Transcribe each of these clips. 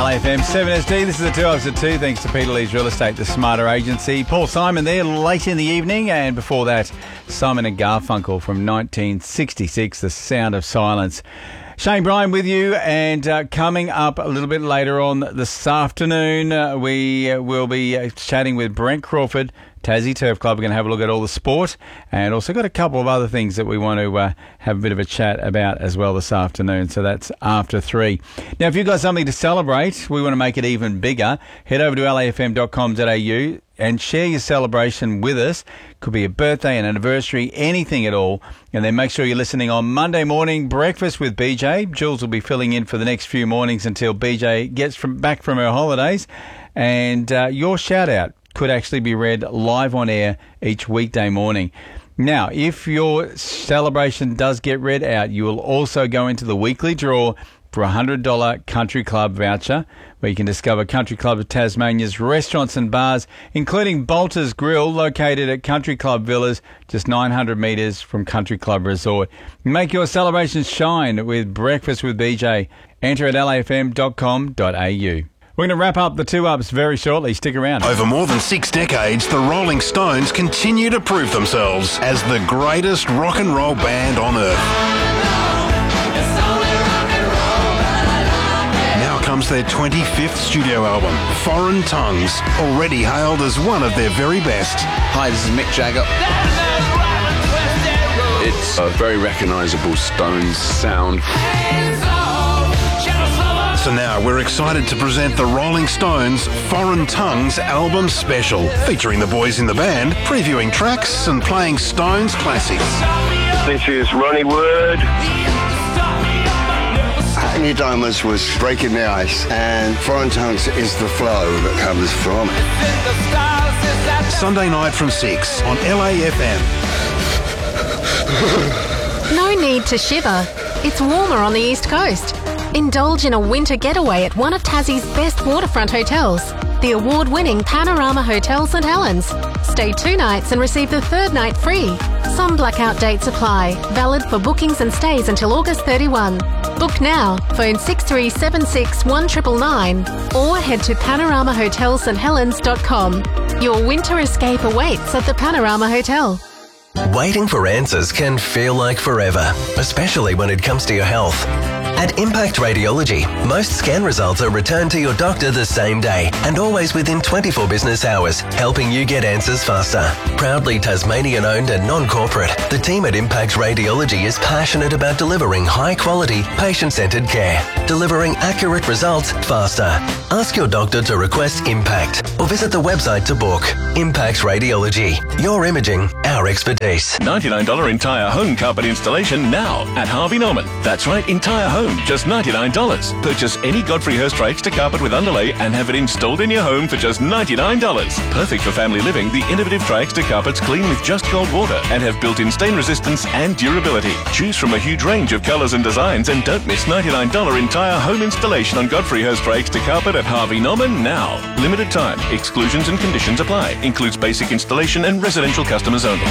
LAFM 7SD. This is the 2 Hours at 2, thanks to Peter Lee's Real Estate, the smarter agency. Paul Simon there, late in the evening. And before that, Simon and Garfunkel from 1966, The Sound of Silence. Shane Bryan with you, and coming up a little bit later on this afternoon, we will be chatting with Brent Crawford, Tassie Turf Club. We're going to have a look at all the sport, and also got a couple of other things that we want to have a bit of a chat about as well this afternoon. So that's after 3. Now, if you've got something to celebrate, we want to make it even bigger. Head over to lafm.com.au and share your celebration with us. Could be a birthday, an anniversary, anything at all. And then make sure you're listening on Monday morning, Breakfast with BJ. Jules will be filling in for the next few mornings until BJ gets back from her holidays. And your shout-out could actually be read live on air each weekday morning. Now, if your celebration does get read out, you will also go into the weekly draw for a $100 Country Club voucher, where you can discover Country Club of Tasmania's restaurants and bars, including Bolter's Grill, located at Country Club Villas, just 900 metres from Country Club Resort. Make your celebrations shine with Breakfast with BJ. Enter at lafm.com.au. We're going to wrap up the 2 Ups very shortly. Stick around. Over more than 6 decades, the Rolling Stones continue to prove themselves as the greatest rock and roll band on earth. Now comes their 25th studio album, Foreign Tongues, already hailed as one of their very best. Hi, this is Mick Jagger. It's a very recognisable Stones sound. So now we're excited to present the Rolling Stones Foreign Tongues album special, featuring the boys in the band, previewing tracks and playing Stones classics. This is Ronnie Wood. New Diamonds was breaking the ice, and Foreign Tongues is the flow that comes from it. Sunday night from 6 on LAFM. No need to shiver. It's warmer on the East Coast. Indulge in a winter getaway at one of Tassie's best waterfront hotels, the award-winning Panorama Hotel St Helens. Stay 2 nights and receive the 3rd night free. Some blackout dates apply, valid for bookings and stays until August 31. Book now, phone 6376 1999 or head to panoramahotelssthelens.com. Your winter escape awaits at the Panorama Hotel. Waiting for answers can feel like forever, especially when it comes to your health. At Impact Radiology, most scan results are returned to your doctor the same day and always within 24 business hours, helping you get answers faster. Proudly Tasmanian-owned and non-corporate, the team at Impact Radiology is passionate about delivering high-quality, patient-centred care, delivering accurate results faster. Ask your doctor to request Impact or visit the website to book. Impact Radiology, your imaging, our expertise. $99 entire home carpet installation now at Harvey Norman. That's right, entire home, just $99. Purchase any Godfrey Hirst Extra carpet with underlay and have it installed in your home for just $99. Perfect for family living, the innovative Tri-Extra carpets clean with just cold water and have built-in stain resistance and durability. Choose from a huge range of colours and designs and don't miss $99 entire home installation on Godfrey Hirst Extra carpet at Harvey Norman now. Limited time. Exclusions and conditions apply. Includes basic installation and residential customers only.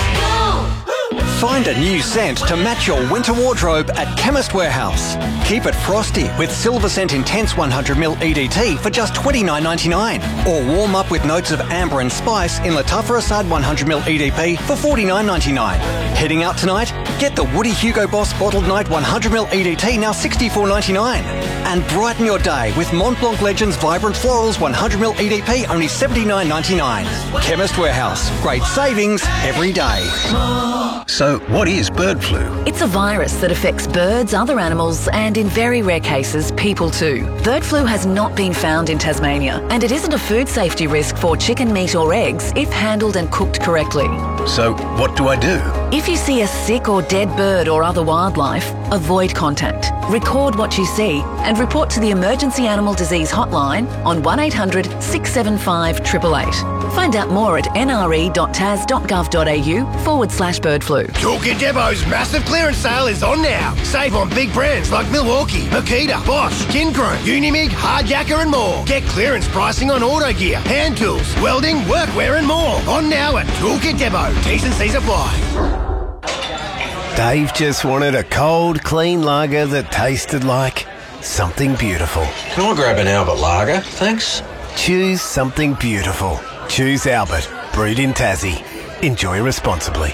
Find a new scent to match your winter wardrobe at Chemist Warehouse. Keep it frosty with Silver Scent Intense 100ml EDT for just $29.99. Or warm up with notes of amber and spice in Lattafa Assad 100ml EDP for $49.99. Heading out tonight? Get the Woody Hugo Boss Bottled Night 100ml EDT, now $64.99. And brighten your day with Mont Blanc Legends Vibrant Florals 100ml EDP, only $79.99. Chemist Warehouse. Great savings every day. So, what is bird flu? It's a virus that affects birds, other animals, and in very rare cases, people too. Bird flu has not been found in Tasmania, and it isn't a food safety risk for chicken meat or eggs if handled and cooked correctly. So, what do I do? If you see a sick or dead bird or other wildlife, avoid contact. Record what you see and report to the Emergency Animal Disease Hotline on 1800 675 888. Find out more at nre.tas.gov.au/bird flu. Toolkit Depot's massive clearance sale is on now. Save on big brands like Milwaukee, Makita, Bosch, Kincrone, Unimig, Hardjacker and more. Get clearance pricing on auto gear, hand tools, welding, workwear and more. On now at Toolkit Depot. T's and C's apply. Dave just wanted a cold, clean lager that tasted like something beautiful. Can I grab an Albert Lager, thanks? Choose something beautiful. Choose Albert. Brewed in Tassie. Enjoy responsibly.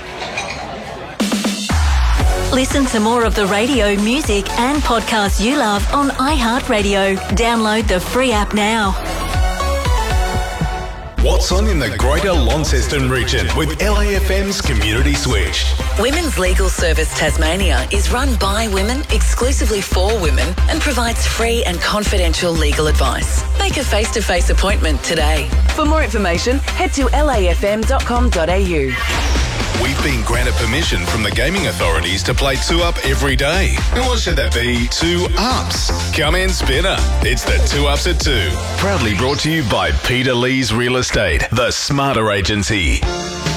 Listen to more of the radio, music and podcasts you love on iHeartRadio. Download the free app now. What's on in the Greater Launceston region with LAFM's Community Switch? Women's Legal Service Tasmania is run by women, exclusively for women, and provides free and confidential legal advice. Make a face-to-face appointment today. For more information, head to lafm.com.au. We've been granted permission from the gaming authorities to play 2 Up every day. And what should that be? 2 Ups. Come in, Spinner. It's the 2 Ups at 2. Proudly brought to you by Peter Lee's Real Estate, the Smarter Agency.